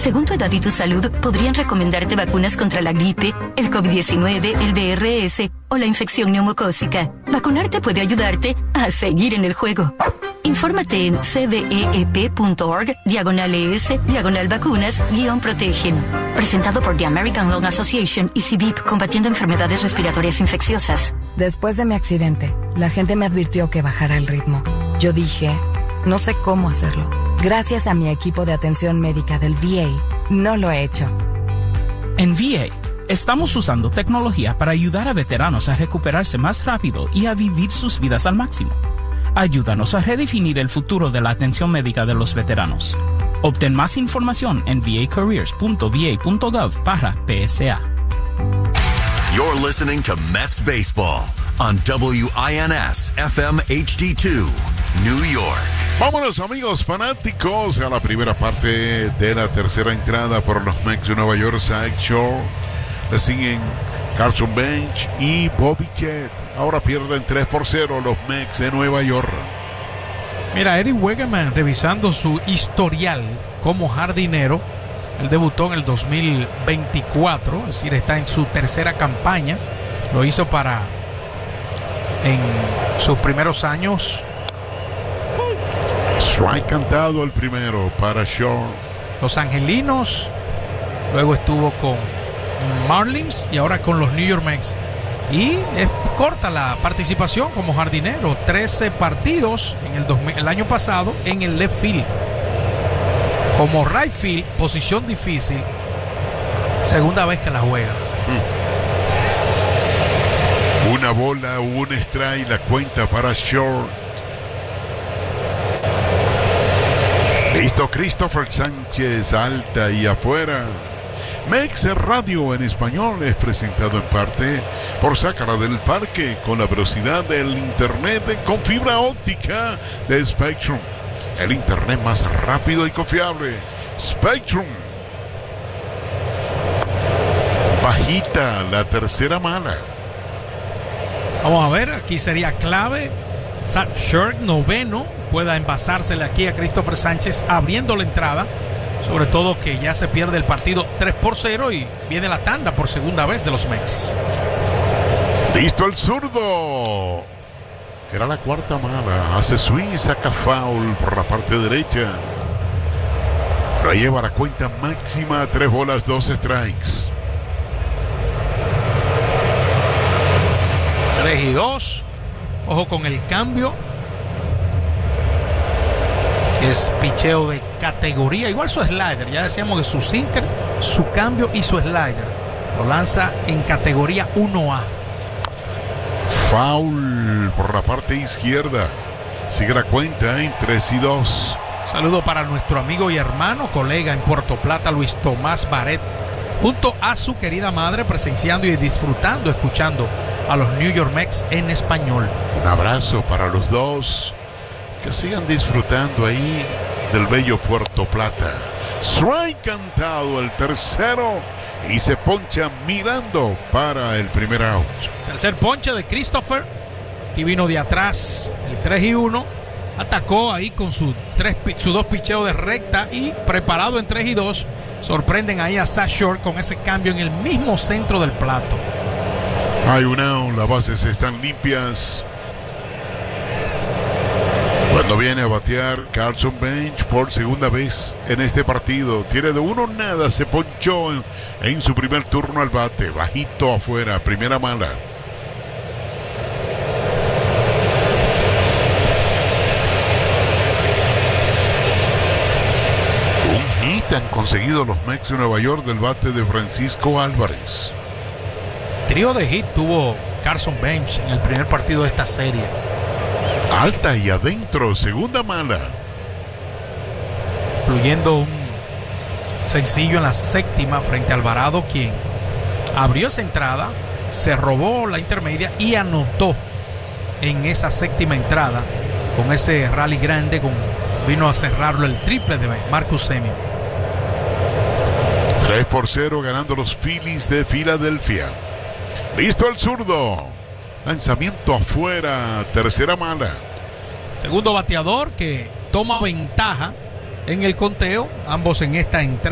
Según tu edad y tu salud, podrían recomendarte vacunas contra la gripe, el COVID-19, el VRS o la infección neumocócica. Vacunarte puede ayudarte a seguir en el juego. Infórmate en cveep.org/ES/vacunas-protegen. Presentado por The American Lung Association y CVIP, combatiendo enfermedades respiratorias infecciosas. Después de mi accidente, la gente me advirtió que bajara el ritmo. Yo dije, no sé cómo hacerlo. Gracias a mi equipo de atención médica del VA, no lo he hecho. En VA, estamos usando tecnología para ayudar a veteranos a recuperarse más rápido y a vivir sus vidas al máximo. Ayúdanos a redefinir el futuro de la atención médica de los veteranos. Obtén más información en vacareers.va.gov/PSA. You're listening to Mets Baseball on WINS FM HD2, New York. Vámonos, amigos fanáticos, a la primera parte de la tercera entrada por los Mets de Nueva York. Zach Shore, le siguen Carson Bench y Bobby Chet. Ahora pierden 3-0 los Mets de Nueva York. Mira, Eric Wegeman, revisando su historial como jardinero, él debutó en el 2024, es decir, está en su tercera campaña. Lo hizo en sus primeros años. Strike cantado el primero para Shore. Los Angelinos, luego estuvo con Marlins y ahora con los New York Mets. Y es corta la participación como jardinero, 13 partidos en el año pasado en el left field. Como right field, posición difícil, segunda vez que la juega. Una bola, un strike, la cuenta para Short. Listo, Christopher Sánchez, alta y afuera. Mets Radio en español es presentado en parte por Sácara del Parque, con la velocidad del internet con fibra óptica de Spectrum. El internet más rápido y confiable. Spectrum. Bajita, la tercera mala. Vamos a ver, aquí sería clave. Zach Shore, noveno, pueda envasársele aquí a Christopher Sánchez abriendo la entrada. Sobre todo que ya se pierde el partido 3-0 y viene la tanda por segunda vez de los Mets. Listo el zurdo. Era la cuarta mala. Hace swing, saca foul por la parte derecha. La lleva la cuenta máxima, 3 bolas, 2 strikes. 3-2. Ojo con el cambio. Es picheo de categoría. Igual su slider. Ya decíamos que su sinker, su cambio y su slider. Lo lanza en categoría 1A. Foul por la parte izquierda. Sigue la cuenta en 3-2. Saludo para nuestro amigo y hermano, colega en Puerto Plata, Luis Tomás Baret, junto a su querida madre, presenciando y disfrutando, escuchando a los New York Mets en español. Un abrazo para los dos. Que sigan disfrutando ahí del bello Puerto Plata. Strike cantado el tercero y se poncha mirando para el primer out. Tercer ponche de Christopher, que vino de atrás, el 3-1. Atacó ahí con sus 2 picheos de recta y preparado en 3-2. Sorprenden ahí a Zach Shore con ese cambio en el mismo centro del plato. Hay un out, las bases están limpias. Cuando viene a batear Carson Bench por segunda vez en este partido, tiene de 1-0, se ponchó en su primer turno al bate, bajito afuera, primera mala. Un hit han conseguido los Mets de Nueva York del bate de Francisco Álvarez. Trío de hit tuvo Carson Bench en el primer partido de esta serie. Alta y adentro, segunda mala. Incluyendo un sencillo en la séptima frente a Alvarado, quien abrió esa entrada, se robó la intermedia y anotó en esa séptima entrada con ese rally grande, vino a cerrarlo el triple de Marcus Semien. 3-0 ganando los Phillies de Filadelfia. Listo el zurdo. Lanzamiento afuera, tercera mala. Segundo bateador que toma ventaja en el conteo, ambos en esta entrada.